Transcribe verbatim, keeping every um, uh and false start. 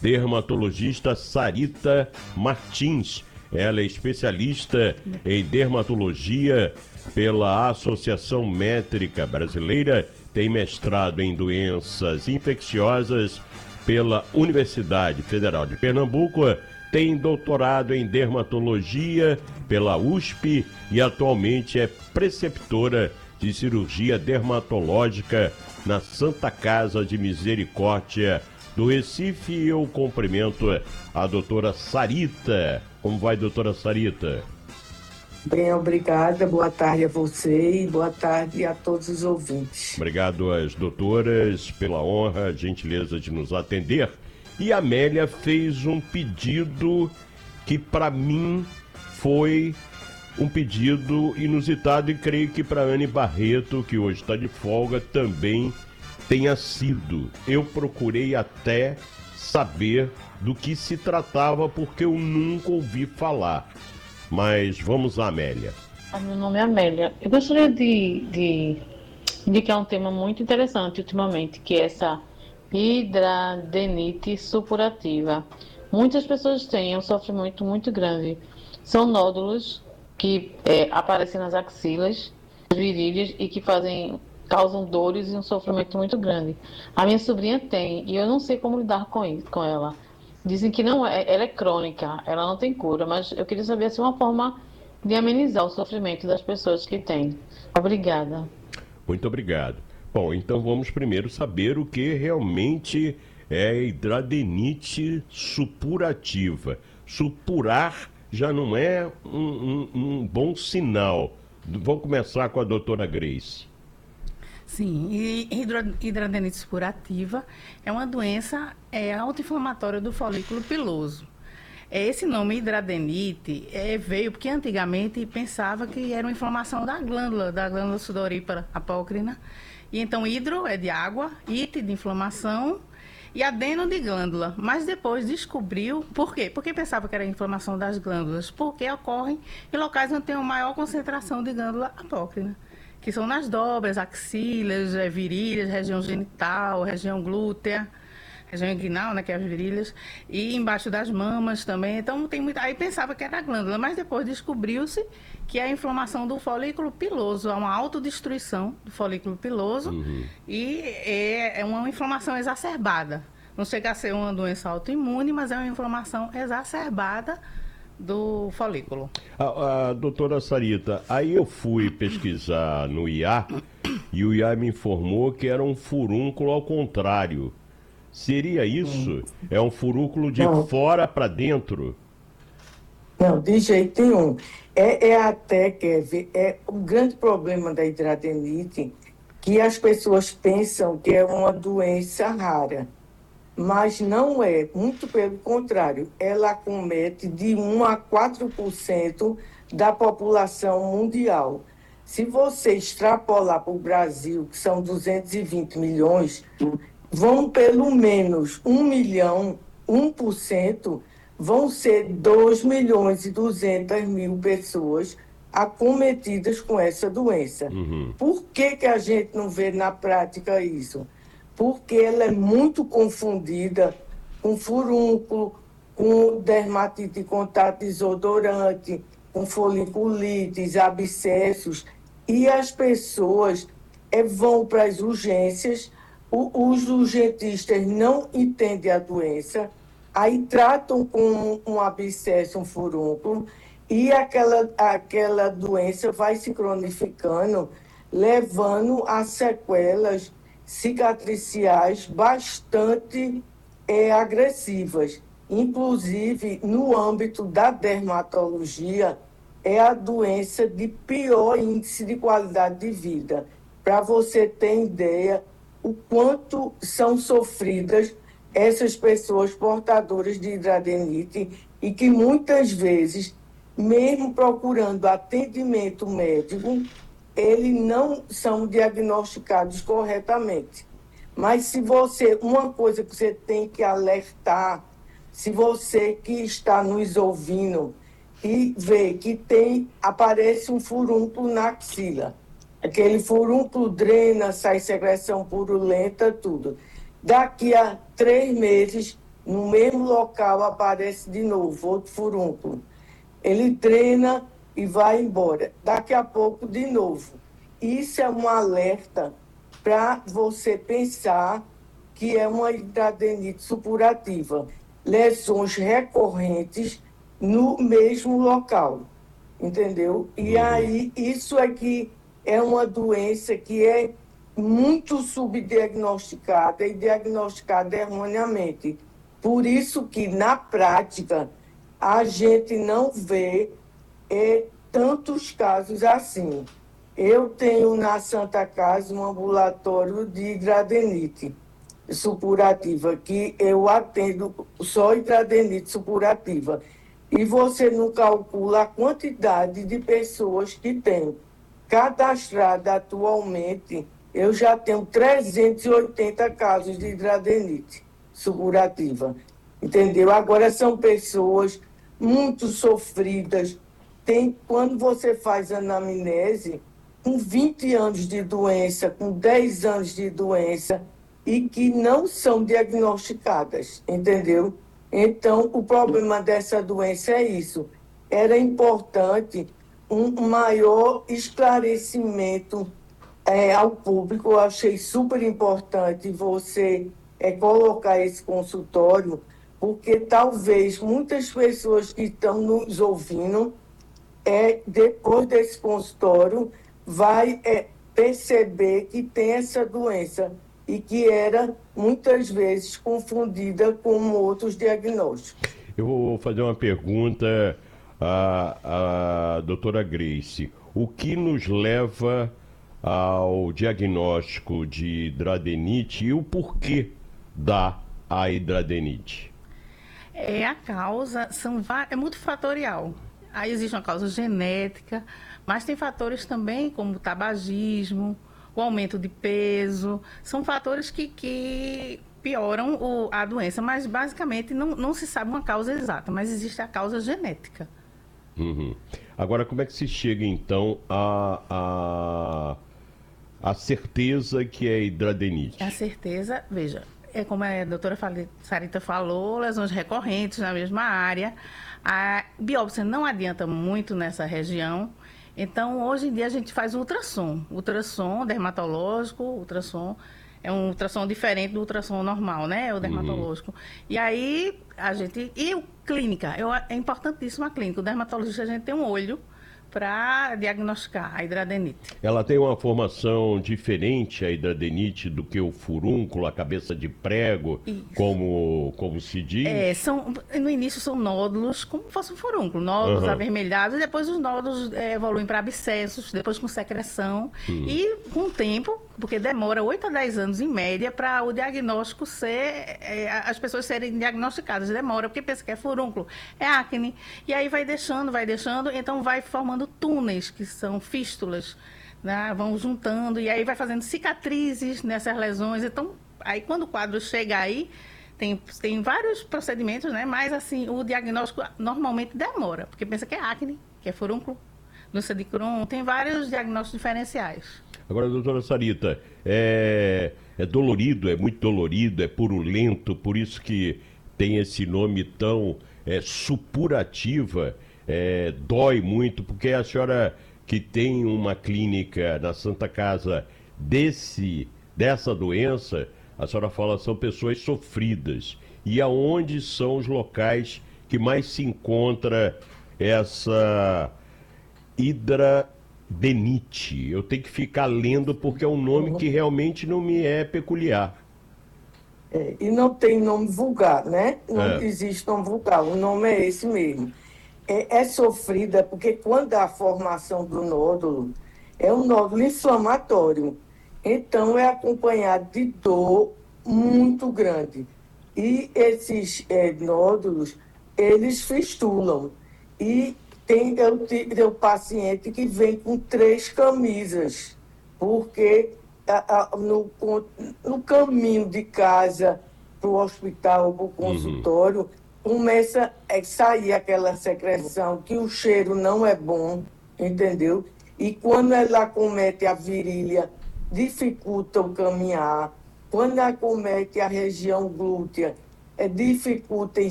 dermatologista Sarita Martins. Ela é especialista em dermatologia pela Associação Métrica Brasileira, tem mestrado em doenças infecciosas pela Universidade Federal de Pernambuco, tem doutorado em dermatologia pela U S P e atualmente é preceptora de cirurgia dermatológica na Santa Casa de Misericórdia do Recife. E eu cumprimento a doutora Sarita. Como vai, doutora Sarita? Bem, obrigada. Boa tarde a você e boa tarde a todos os ouvintes. Obrigado às doutoras pela honra, gentileza de nos atender. E a Amélia fez um pedido que para mim foi um pedido inusitado e creio que para Anne Barreto, que hoje está de folga, também tenha sido. Eu procurei até saber do que se tratava porque eu nunca ouvi falar. Mas vamos lá, Amélia. Meu nome é Amélia. Eu gostaria de, de indicar um tema muito interessante ultimamente, que é essa hidradenite supurativa. Muitas pessoas têm um sofrimento muito grande. São nódulos que é, aparecem nas axilas, virilhas e que fazem, causam dores e um sofrimento muito grande. A minha sobrinha tem e eu não sei como lidar com isso, com ela. Dizem que não é, ela é crônica, ela não tem cura, mas eu queria saber se é uma forma de amenizar o sofrimento das pessoas que têm. Obrigada. Muito obrigado. Bom, então vamos primeiro saber o que realmente é hidradenite supurativa. Supurar já não é um, um, um bom sinal. Vamos começar com a doutora Grace. Sim, e hidro, hidradenite supurativa é uma doença é, autoinflamatória do folículo piloso. É, esse nome hidradenite é, veio porque antigamente pensava que era uma inflamação da glândula, da glândula sudorípara apócrina. E então hidro é de água, ite de inflamação e adeno de glândula. Mas depois descobriu, por quê? Porque pensava que era inflamação das glândulas, porque ocorrem em locais onde tem uma maior concentração de glândula apócrina, que são nas dobras, axilas, é, virilhas, região genital, região glútea, região inguinal, né, que é as virilhas, e embaixo das mamas também. Então tem muito. Aí pensava que era a glândula, mas depois descobriu-se que é a inflamação do folículo piloso, é uma autodestruição do folículo piloso, uhum. E é, é uma inflamação exacerbada. Não chega a ser uma doença autoimune, mas é uma inflamação exacerbada do folículo. A, a doutora Sarita, aí eu fui pesquisar no I A e o I A me informou que era um furúnculo ao contrário. Seria isso? É um furúnculo de Não. fora para dentro? Não, de jeito nenhum. É, é até, Kevin, é o grande problema da hidradenite que as pessoas pensam que é uma doença rara. Mas não é, muito pelo contrário, ela acomete de um a quatro por cento da população mundial. Se você extrapolar para o Brasil, que são duzentos e vinte milhões, vão pelo menos um milhão, um por cento, vão ser dois milhões e duzentas mil pessoas acometidas com essa doença. Uhum. Por que que a gente não vê na prática isso? Porque ela é muito confundida com furúnculo, com dermatite de contato desodorante, com foliculites, abscessos, e as pessoas é, vão para as urgências, o, os urgentistas não entendem a doença, aí tratam com um abscesso, um furúnculo, e aquela, aquela doença vai se cronificando, levando a sequelas cicatriciais bastante é, agressivas. Inclusive, no âmbito da dermatologia, é a doença de pior índice de qualidade de vida. Para você ter ideia, o quanto são sofridas essas pessoas portadoras de hidradenite e que muitas vezes, mesmo procurando atendimento médico, eles não são diagnosticados corretamente. Mas se você, uma coisa que você tem que alertar, se você que está nos ouvindo e vê que tem, aparece um furúnculo na axila, aquele furúnculo drena, sai secreção purulenta, tudo. Daqui a três meses, no mesmo local aparece de novo outro furúnculo. Ele treina e vai embora. Daqui a pouco, de novo. Isso é um alerta para você pensar que é uma hidradenite supurativa. Lesões recorrentes no mesmo local, entendeu? E aí, isso aqui é uma doença que é muito subdiagnosticada e diagnosticada erroneamente. Por isso que, na prática, a gente não vê é, tantos casos assim. Eu tenho na Santa Casa um ambulatório de hidradenite supurativa, que eu atendo só hidradenite supurativa. E você não calcula a quantidade de pessoas que tem. Cadastrada atualmente, eu já tenho trezentos e oitenta casos de hidradenite supurativa. Entendeu? Agora são pessoas muito sofridas. Tem, quando você faz anamnese, com vinte anos de doença, com dez anos de doença, e que não são diagnosticadas, entendeu? Então, o problema dessa doença é isso. Era importante um maior esclarecimento é, ao público. Eu achei super importante você é, colocar esse consultório, porque talvez muitas pessoas que estão nos ouvindo, é, depois desse consultório, vai é, perceber que tem essa doença e que era muitas vezes confundida com outros diagnósticos. Eu vou fazer uma pergunta à, à doutora Grace. O que nos leva ao diagnóstico de hidradenite e o porquê da a hidradenite? É a causa, são, é multifatorial. Aí existe uma causa genética, mas tem fatores também como o tabagismo, o aumento de peso, são fatores que, que pioram o, a doença, mas basicamente não, não se sabe uma causa exata, mas existe a causa genética. Uhum. Agora, como é que se chega então a, a, a certeza que é hidradenite? A certeza, veja, é como a doutora Sarita falou, lesões recorrentes na mesma área, a biópsia não adianta muito nessa região. Então, hoje em dia, a gente faz ultrassom. Ultrassom dermatológico, ultrassom é um ultrassom diferente do ultrassom normal, né? O dermatológico. Uhum. E aí, a gente... E o clínica, eu, é importantíssimo a clínica. O dermatologista, a gente tem um olho para diagnosticar a hidradenite. Ela tem uma formação diferente, a hidradenite, do que o furúnculo, a cabeça de prego, como, como se diz? É, são, no início são nódulos, como se fosse um furúnculo, nódulos uhum. avermelhados, e depois os nódulos é, evoluem para abscessos, depois com secreção, uhum. e com o tempo, porque demora oito a dez anos em média para o diagnóstico ser, é, as pessoas serem diagnosticadas, demora, porque pensa que é furúnculo, é acne, e aí vai deixando, vai deixando, então vai formando túneis, que são fístulas, né? Vão juntando, e aí vai fazendo cicatrizes nessas lesões. Então, aí quando o quadro chega aí, tem, tem vários procedimentos, né? Mas assim, o diagnóstico normalmente demora, porque pensa que é acne, que é furúnculo, doença de Crohn, tem vários diagnósticos diferenciais. Agora, doutora Sarita, é, é dolorido, é muito dolorido, é purulento, por isso que tem esse nome tão é, supurativa. É, dói muito, porque a senhora que tem uma clínica na Santa Casa desse, dessa doença, a senhora fala são pessoas sofridas. E aonde são os locais que mais se encontra essa hidradenite? Eu tenho que ficar lendo porque é um nome que realmente não me é peculiar. É, e não tem nome vulgar, né? Não é. existe nome vulgar, o nome é esse mesmo. É, é sofrida porque quando há a formação do nódulo, é um nódulo inflamatório. Então, é acompanhado de dor muito grande. E esses é, nódulos, eles fistulam. E tem o paciente que vem com três camisas, porque a, a, no, no caminho de casa para o hospital, para o consultório, uhum. começa a sair aquela secreção, que o cheiro não é bom, entendeu? E quando ela acomete a virilha, dificulta o caminhar. Quando acomete a região glútea, é, dificulta em